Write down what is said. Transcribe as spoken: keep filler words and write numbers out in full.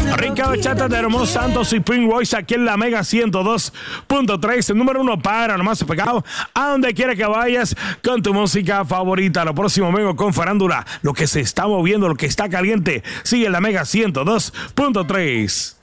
Rica Bachata de Hermoso Santos y Prince Royce aquí en la Mega ciento dos punto tres, el número uno para nomás pegado a donde quiera que vayas con tu música favorita. Lo próximo vengo con farándula, lo que se está moviendo, lo que está caliente. Sigue en la Mega ciento dos punto tres.